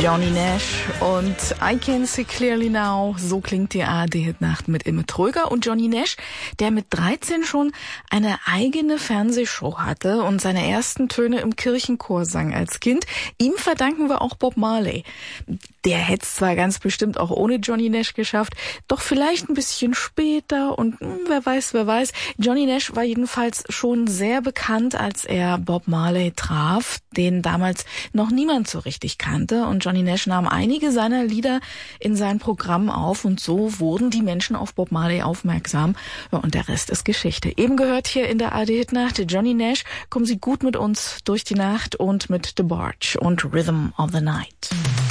Johnny Nash und I Can See Clearly Now. So klingt die ARD-Hitnacht mit Imme Tröger und Johnny Nash, der mit 13 schon eine eigene Fernsehshow hatte und seine ersten Töne im Kirchenchor sang als Kind. Ihm verdanken wir auch Bob Marley. Der hätte es zwar ganz bestimmt auch ohne Johnny Nash geschafft, doch vielleicht ein bisschen später und wer weiß. Johnny Nash war jedenfalls schon sehr bekannt, als er Bob Marley traf, den damals noch niemand so richtig kannte. Und Johnny Nash nahm einige seiner Lieder in sein Programm auf und so wurden die Menschen auf Bob Marley aufmerksam. Ja, und der Rest ist Geschichte. Eben gehört hier in der ARD-Hitnacht Johnny Nash. Kommen Sie gut mit uns durch die Nacht und mit The Barge und Rhythm of the Night.